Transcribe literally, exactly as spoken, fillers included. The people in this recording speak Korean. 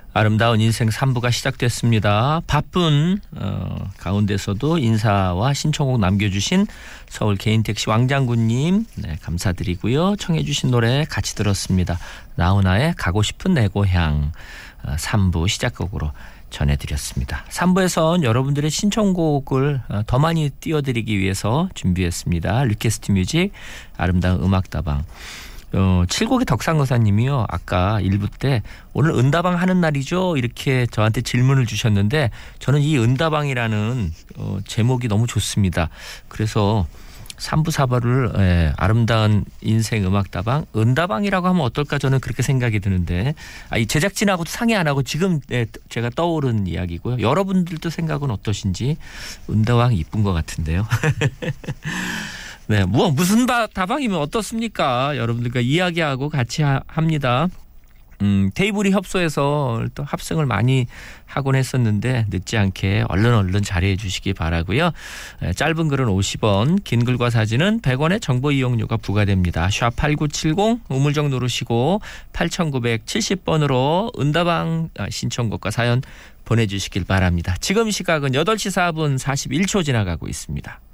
아름다운 인생 삼 부가 시작됐습니다. 바쁜 어, 가운데서도 인사와 신청곡 남겨주신 서울 개인택시 왕장군님 네, 감사드리고요. 청해 주신 노래 같이 들었습니다. 나훈아의 가고 싶은 내 고향 어, 삼 부 시작곡으로 전해드렸습니다. 삼 부에선 여러분들의 신청곡을 더 많이 띄워드리기 위해서 준비했습니다. 리퀘스트 뮤직 아름다운 음악다방. 어, 칠곡의 덕상거사님이요. 아까 일 부 때 오늘 은다방 하는 날이죠? 이렇게 저한테 질문을 주셨는데 저는 이 은다방이라는 어, 제목이 너무 좋습니다. 그래서 삼 부 사 부를 예, 아름다운 인생 음악다방 은다방이라고 하면 어떨까 저는 그렇게 생각이 드는데 아, 이 제작진하고도 상의 안 하고 지금 예, 제가 떠오른 이야기고요. 여러분들도 생각은 어떠신지 은다방 이쁜 것 같은데요. 네, 뭐 무슨 바, 다방이면 어떻습니까? 여러분들과 이야기하고 같이 하, 합니다. 음, 테이블이 협소해서 또 합승을 많이 하곤 했었는데 늦지 않게 얼른 얼른 자리해 주시기 바라고요. 네, 짧은 글은 오십 원, 긴 글과 사진은 백 원의 정보 이용료가 부과됩니다. 샵 팔구칠공 우물정 누르시고 팔천구백칠십 번으로 은다방 신청곡과 사연 보내주시길 바랍니다. 지금 시각은 여덟 시 사 분 사십일 초 지나가고 있습니다.